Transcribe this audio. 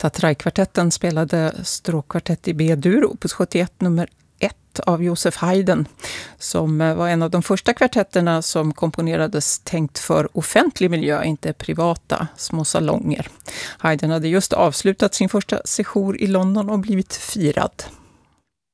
Tatrai-kvartetten spelade stråkkvartett i B-dur, opus 71 nummer 1 av Joseph Haydn, som var en av de första kvartetterna som komponerades tänkt för offentlig miljö, inte privata små salonger. Haydn hade just avslutat sin första sejour i London och blivit firad.